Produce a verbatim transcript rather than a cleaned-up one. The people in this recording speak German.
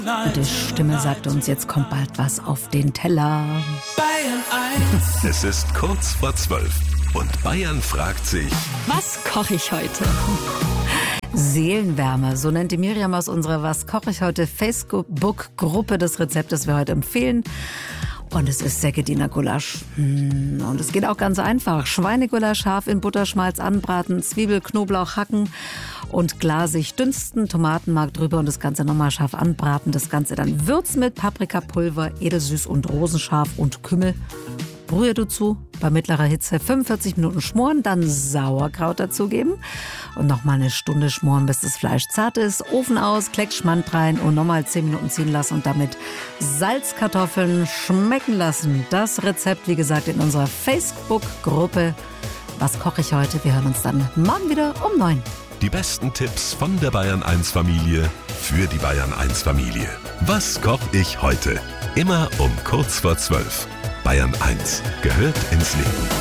Und die Stimme sagte uns, jetzt kommt bald was auf den Teller. Bayern eins. Es ist kurz vor zwölf und Bayern fragt sich, Was koche ich heute? Seelenwärme, so nennt die Miriam aus unserer Was koche ich heute Facebook-Gruppe das Rezept, das wir heute empfehlen. Und es ist Seggediner Gulasch. Und es geht auch ganz einfach. Schweinegulasch scharf in Butterschmalz anbraten, Zwiebel, Knoblauch hacken und glasig dünsten, Tomatenmark drüber und das Ganze nochmal scharf anbraten. Das Ganze dann würzen mit Paprikapulver, edelsüß und rosenscharf und Kümmel. Brühe dazu, bei mittlerer Hitze fünfundvierzig Minuten schmoren, dann Sauerkraut dazugeben und nochmal eine Stunde schmoren, bis das Fleisch zart ist. Ofen aus, Kleckschmand rein und nochmal zehn Minuten ziehen lassen und damit Salzkartoffeln schmecken lassen. Das Rezept, wie gesagt, in unserer Facebook-Gruppe Was koche ich heute? Wir hören uns dann morgen wieder um neun. die besten Tipps von der Bayern eins Familie für die Bayern eins Familie. Was koche ich heute? Immer um kurz vor zwölf. Bayern eins gehört ins Leben.